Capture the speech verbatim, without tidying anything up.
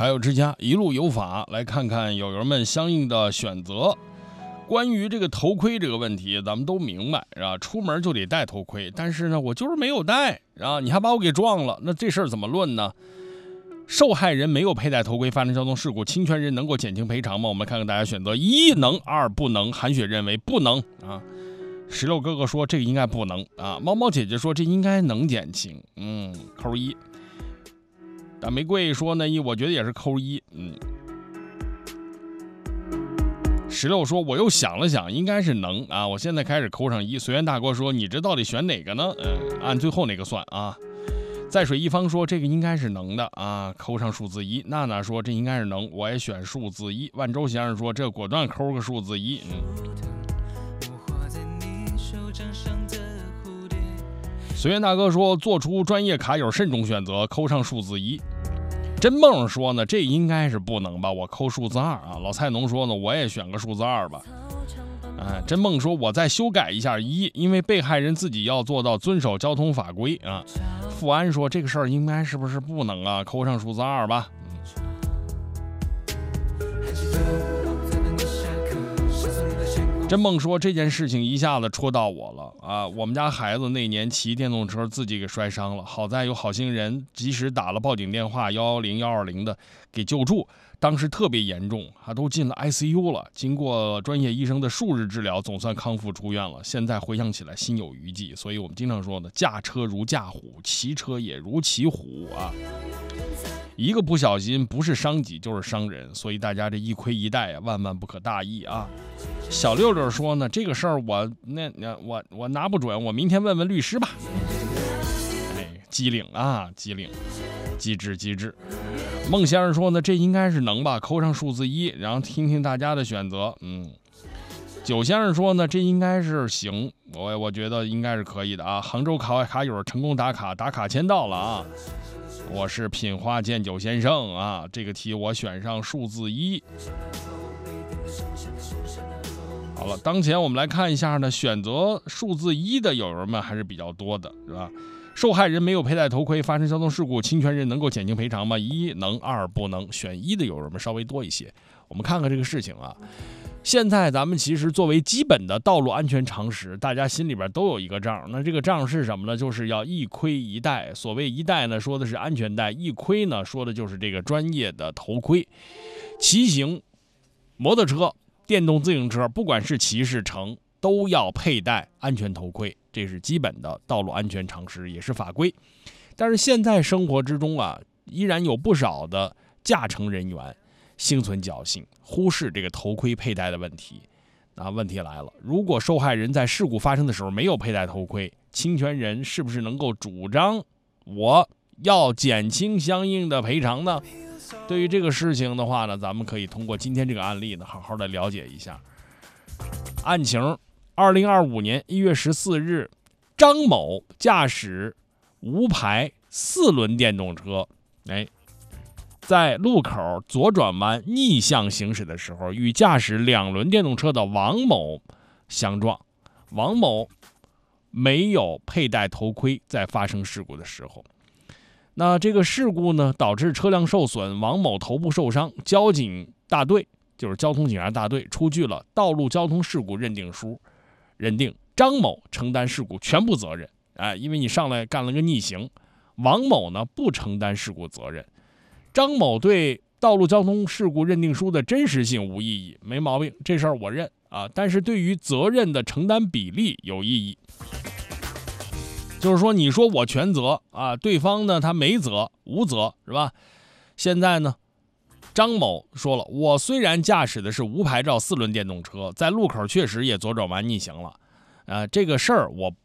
还有之家一路有法，来看看友友们相应的选择。关于这个头盔这个问题，咱们都明白啊，出门就得戴头盔，但是呢，我就是没有戴啊，你还把我给撞了，那这事儿怎么论呢？受害人没有佩戴头盔发生交通事故，侵权人能够减轻赔偿吗？我们看看大家选择：一能，二不能。韩雪认为不能啊。石榴哥哥说这个应该不能啊。猫猫姐姐说这应该能减轻，嗯，扣一。大玫瑰说呢，一我觉得也是扣一，嗯。石榴说我又想了想，应该是能啊。我现在开始扣上一。随缘大哥说你这到底选哪个呢？嗯，按最后那个算啊。在水一方说这个应该是能的啊，扣上数字一。娜娜说这应该是能，我也选数字一。万周先生说这果断扣个数字一。嗯。随缘大哥说做出专业卡友慎重选择，扣上数字一。真梦说呢，这应该是不能吧，我扣数字二啊。老菜农说呢，我也选个数字二吧。哎，真梦说我再修改一下一，因为被害人自己要做到遵守交通法规啊。富安说这个事儿应该是不是不能啊，扣上数字二吧。真梦说这件事情一下子戳到我了啊！我们家孩子那年骑电动车自己给摔伤了，好在有好心人及时打了报警电话一一零一二零的给救助，当时特别严重，还都进了 I C U 了。经过专业医生的数日治疗，总算康复出院了。现在回想起来心有余悸，所以我们经常说呢，驾车如驾虎，骑车也如骑虎啊。一个不小心，不是伤己就是伤人，所以大家这一亏一带啊，万万不可大意啊。小六六说呢，这个事儿我那那我我拿不准，我明天问问律师吧。哎，机灵啊，机灵，机智机智。孟先生说呢，这应该是能吧，扣上数字一，然后听听大家的选择。嗯，九先生说呢，这应该是行，我我觉得应该是可以的啊。杭州卡卡友成功打卡，打卡签到了啊。我是品花见酒先生啊，这个题我选上数字一。好了，当前我们来看一下呢，选择数字一的友人们还是比较多的，是吧？受害人没有佩戴头盔发生交通事故，侵权人能够减轻赔偿吗？一能，二不能。选一的友人们稍微多一些。我们看看这个事情啊。现在咱们其实作为基本的道路安全常识，大家心里边都有一个账。那这个账是什么呢？就是要一盔一带。所谓一带呢，说的是安全带；一盔呢，说的就是这个专业的头盔。骑行、摩托车、电动自行车，不管是骑是乘，都要佩戴安全头盔，这是基本的道路安全常识，也是法规。但是现在生活之中啊，依然有不少的驾乘人员心存侥幸，忽视这个头盔佩戴的问题。那问题来了，如果受害人在事故发生的时候没有佩戴头盔，侵权人是不是能够主张我要减轻相应的赔偿呢？对于这个事情的话呢，咱们可以通过今天这个案例呢，好好的了解一下。案情：二零二五年一月十四日，张某驾驶无牌四轮电动车，哎。在路口左转弯逆向行驶的时候，与驾驶两轮电动车的王某相撞。王某没有佩戴头盔，在发生事故的时候，那这个事故呢，导致车辆受损，王某头部受伤。交警大队就是交通警察大队出具了道路交通事故认定书，认定张某承担事故全部责任。哎，因为你上来干了个逆行，王某呢不承担事故责任。张某对道路交通事故认定书的真实性无异议，没毛病，这事儿我认啊。但是对于责任的承担比例有异议，就是说你说我全责啊，对方呢他没责无责，是吧？现在呢，张某说了，我虽然驾驶的是无牌照四轮电动车，在路口确实也左转弯逆行了，啊，这个事儿我